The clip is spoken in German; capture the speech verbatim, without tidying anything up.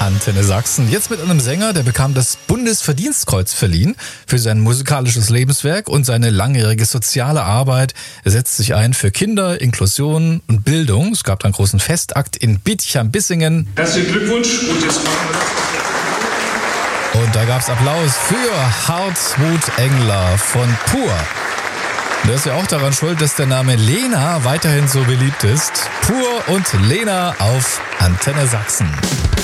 Antenne Sachsen. Jetzt mit einem Sänger, der bekam das Bundesverdienstkreuz verliehen für sein musikalisches Lebenswerk und seine langjährige soziale Arbeit. Er setzt sich ein für Kinder, Inklusion und Bildung. Es gab einen großen Festakt in Bietigheim-Bissingen. Herzlichen Glückwunsch und jetzt machen wir das. Und da gab's Applaus für Hartmut Engler von Pur. Der ist ja auch daran schuld, dass der Name Lena weiterhin so beliebt ist. Pur und Lena auf Antenne Sachsen.